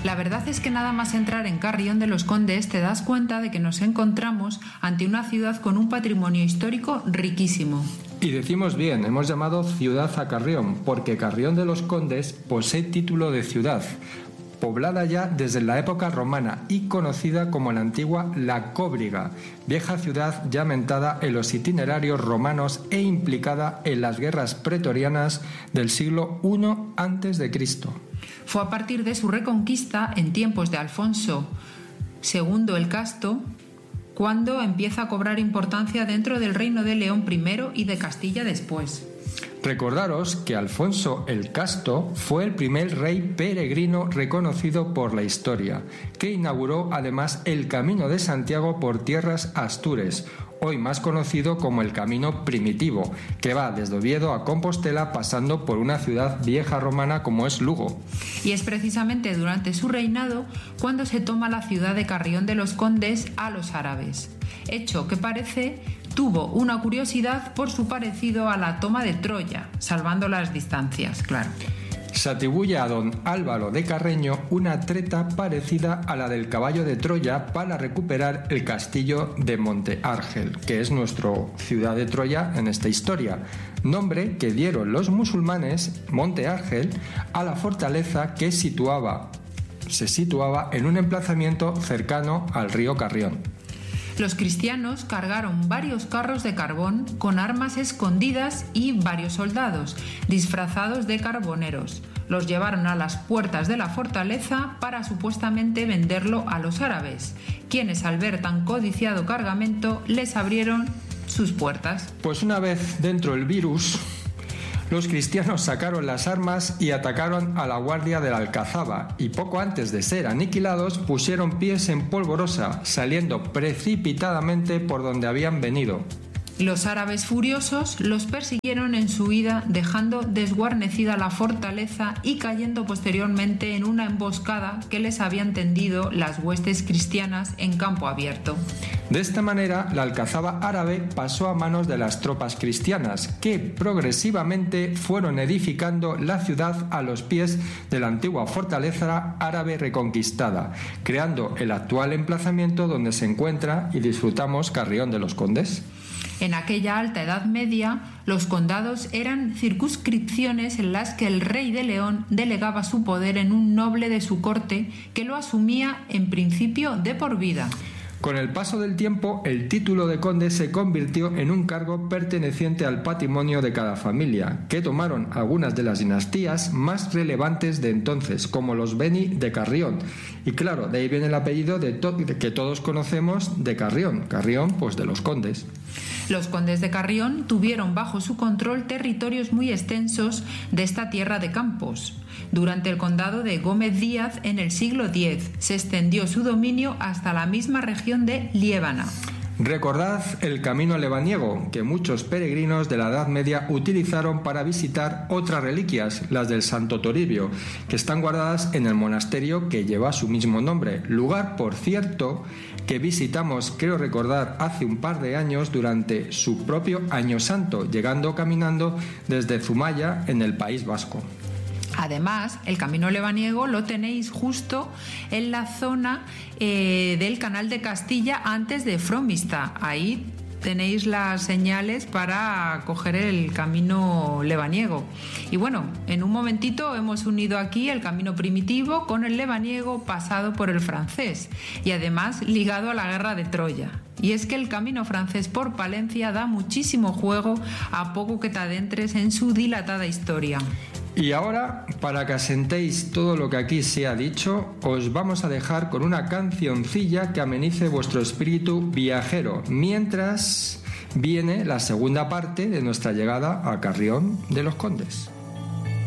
La verdad es que nada más entrar en Carrión de los Condes te das cuenta de que nos encontramos ante una ciudad con un patrimonio histórico riquísimo. Y decimos bien, hemos llamado ciudad a Carrión, porque Carrión de los Condes posee título de ciudad, poblada ya desde la época romana y conocida como la antigua La Cóbriga, vieja ciudad ya mentada en los itinerarios romanos e implicada en las guerras pretorianas del siglo I a.C. Fue a partir de su reconquista en tiempos de Alfonso II el Casto cuando empieza a cobrar importancia dentro del reino de León I y de Castilla después. Recordaros que Alfonso el Casto fue el primer rey peregrino reconocido por la historia, que inauguró además el Camino de Santiago por tierras astures, hoy más conocido como el Camino Primitivo, que va desde Oviedo a Compostela pasando por una ciudad vieja romana como es Lugo. Y es precisamente durante su reinado cuando se toma la ciudad de Carrión de los Condes a los árabes, hecho que parece tuvo una curiosidad por su parecido a la toma de Troya, salvando las distancias, claro. Se atribuye a don Álvaro de Carreño una treta parecida a la del caballo de Troya para recuperar el castillo de Monte Argel, que es nuestra ciudad de Troya en esta historia, nombre que dieron los musulmanes, Monte Argel, a la fortaleza que se situaba en un emplazamiento cercano al río Carrión. Los cristianos cargaron varios carros de carbón con armas escondidas y varios soldados, disfrazados de carboneros. Los llevaron a las puertas de la fortaleza para supuestamente venderlo a los árabes, quienes al ver tan codiciado cargamento les abrieron sus puertas. Pues una vez dentro el virus, los cristianos sacaron las armas y atacaron a la guardia de la Alcazaba y poco antes de ser aniquilados pusieron pies en polvorosa, saliendo precipitadamente por donde habían venido. Los árabes furiosos los persiguieron en su huida, dejando desguarnecida la fortaleza y cayendo posteriormente en una emboscada que les habían tendido las huestes cristianas en campo abierto. De esta manera, la Alcazaba árabe pasó a manos de las tropas cristianas, que progresivamente fueron edificando la ciudad a los pies de la antigua fortaleza árabe reconquistada, creando el actual emplazamiento donde se encuentra y disfrutamos Carrión de los Condes. En aquella alta Edad Media, los condados eran circunscripciones en las que el rey de León delegaba su poder en un noble de su corte que lo asumía en principio de por vida. Con el paso del tiempo, el título de conde se convirtió en un cargo perteneciente al patrimonio de cada familia, que tomaron algunas de las dinastías más relevantes de entonces, como los Beni de Carrión. Y claro, de ahí viene el apellido de que todos conocemos de Carrión. Carrión, pues de los condes. Los condes de Carrión tuvieron bajo su control territorios muy extensos de esta tierra de campos. Durante el condado de Gómez Díaz, en el siglo X, se extendió su dominio hasta la misma región de Liébana. Recordad el camino lebaniego, que muchos peregrinos de la Edad Media utilizaron para visitar otras reliquias, las del Santo Toribio, que están guardadas en el monasterio que lleva su mismo nombre, lugar, por cierto, que visitamos, creo recordar, hace un par de años durante su propio Año Santo, llegando caminando desde Zumaya, en el País Vasco. Además, el camino lebaniego lo tenéis justo en la zona del Canal de Castilla antes de Fromista. Ahí tenéis las señales para coger el camino lebaniego. Y bueno, en un momentito hemos unido aquí el camino primitivo con el lebaniego pasado por el francés y además ligado a la guerra de Troya. Y es que el camino francés por Palencia da muchísimo juego a poco que te adentres en su dilatada historia. Y ahora, para que asentéis todo lo que aquí se ha dicho, os vamos a dejar con una cancioncilla que amenice vuestro espíritu viajero, mientras viene la segunda parte de nuestra llegada a Carrión de los Condes.